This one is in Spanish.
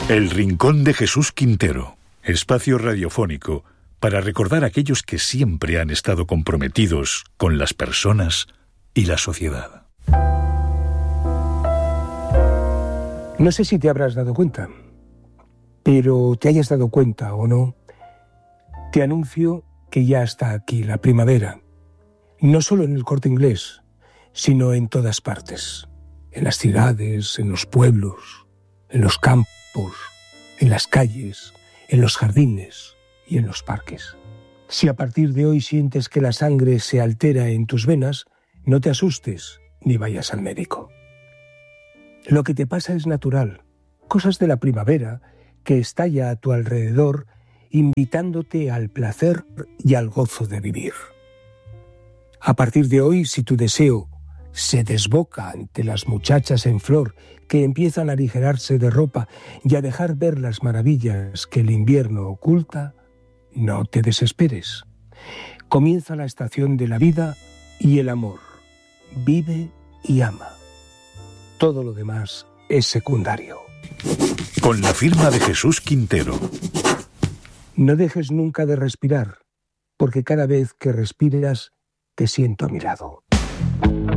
El Rincón de Jesús Quintero, espacio radiofónico para recordar a aquellos que siempre han estado comprometidos con las personas y la sociedad. No sé si te habrás dado cuenta, pero te hayas dado cuenta o no, te anuncio que ya está aquí la primavera. No solo en el Corte Inglés, sino en todas partes. En las ciudades, en los pueblos, en los campos, en las calles, en los jardines y en los parques. Si a partir de hoy sientes que la sangre se altera en tus venas, no te asustes ni vayas al médico. Lo que te pasa es natural, cosas de la primavera que estalla a tu alrededor, invitándote al placer y al gozo de vivir. A partir de hoy, si tu deseo se desboca ante las muchachas en flor que empiezan a aligerarse de ropa y a dejar ver las maravillas que el invierno oculta, no te desesperes. Comienza la estación de la vida y el amor. Vive y ama. Todo lo demás es secundario. Con la firma de Jesús Quintero. No dejes nunca de respirar, porque cada vez que respiras te siento a mi lado.